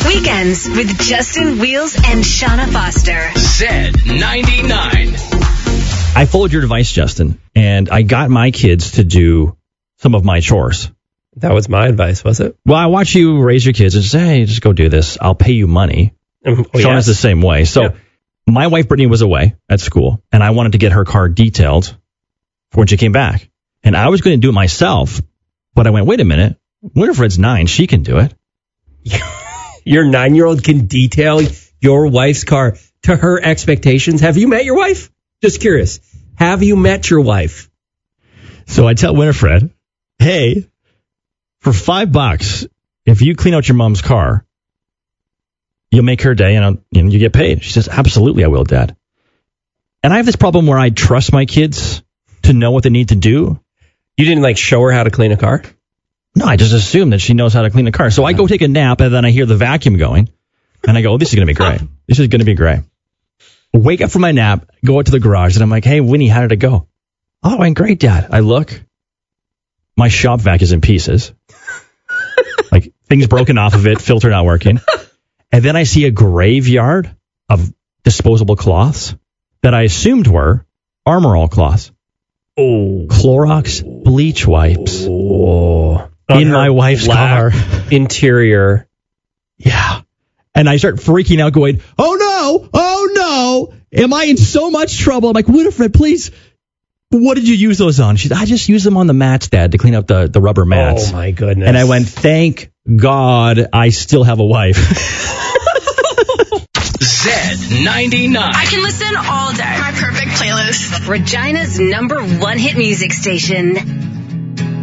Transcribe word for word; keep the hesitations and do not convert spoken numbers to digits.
Weekends with Justin Wheels and Shauna Foster. Z ninety-nine. I followed your advice, Justin, and I got my kids to do some of my chores. That was my advice, was it? Well, I watch you raise your kids and say, hey, just go do this. I'll pay you money. Um, oh, Shauna's yes. the same way. So Yeah. my wife, Brittany, was away at school, and I wanted to get her car detailed for when she came back. And I was going to do it myself, but I went, wait a minute. Winifred's nine. She can do it. Your nine-year-old can detail your wife's car to her expectations. Have you met your wife? Just curious. Have you met your wife? So I tell Winifred, hey, for five bucks, if you clean out your mom's car, you'll make her day and, I'll, you know, you get paid. She says, absolutely, I will, Dad. And I have this problem where I trust my kids to know what they need to do. You didn't like show her how to clean a car? No, I just assume that she knows how to clean a car. So I go take a nap, and then I hear the vacuum going, and I go, oh, this is going to be great. This is going to be great. Wake up from my nap, go out to the garage, and I'm like, hey, Winnie, how did it go? Oh, it went great, Dad. I look. My shop vac is in pieces. Like, things broken off of it, filter not working. And then I see a graveyard of disposable cloths that I assumed were Armor All cloths. Oh. Clorox bleach wipes. Oh. In my wife's car. Interior. Yeah. And I start freaking out going, oh no, oh no, am I in so much trouble? I'm like, Winifred, please, what did you use those on? She's, I just used them on the mats, Dad, to clean up the, the rubber mats. Oh my goodness. And I went, thank God I still have a wife. Z ninety-nine. I can listen all day. My perfect playlist. Regina's number one hit music station.